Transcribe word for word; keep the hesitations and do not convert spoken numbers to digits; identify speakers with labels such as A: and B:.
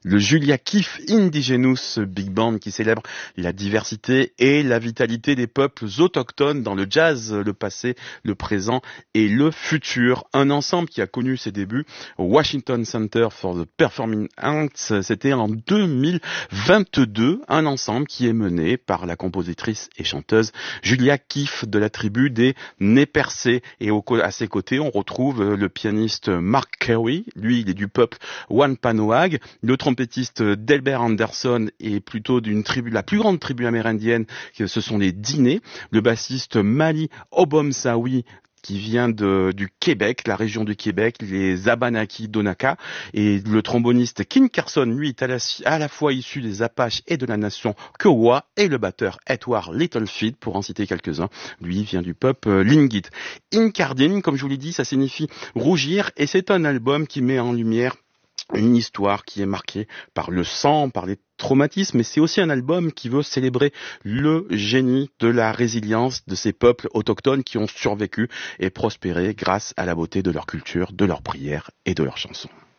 A: le Julia Keefe Indigenous Big Band qui célèbre la diversité et la vitalité des peuples autochtones dans le jazz, le passé, le présent et le futur. Un ensemble qui a connu ses débuts au Washington Center for the Performing Arts, c'était en deux mille vingt-deux, un ensemble qui est mené par la compositrice et chanteuse Julia Keefe de la tribu des Nez Percés. Et au, à ses côtés, on retrouve le pianiste Mark Carey, lui il est du peuple Wampanoag, le trompettiste Delbert Anderson est plutôt d'une tribu, la plus grande tribu amérindienne, ce sont les Diné, le bassiste Mali Obomsawi qui vient de, du Québec, la région du Québec, les Abenaki Donaka, et le tromboniste King Carson, lui, est à la, à la fois issu des Apaches et de la nation Kiowa, et le batteur Edward Littlefeed, pour en citer quelques-uns, lui vient du peuple Lingit. Incardim, comme je vous l'ai dit, ça signifie rougir, et c'est un album qui met en lumière une histoire qui est marquée par le sang, par les traumatismes, mais c'est aussi un album qui veut célébrer le génie de la résilience de ces peuples autochtones qui ont survécu et prospéré grâce à la beauté de leur culture, de leurs prières et de leurs chansons.